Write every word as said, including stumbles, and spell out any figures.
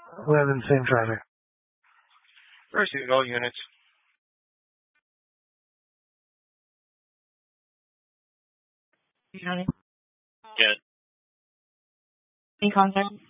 Land in same traffic. Proceed all units. County. Get. Any contact?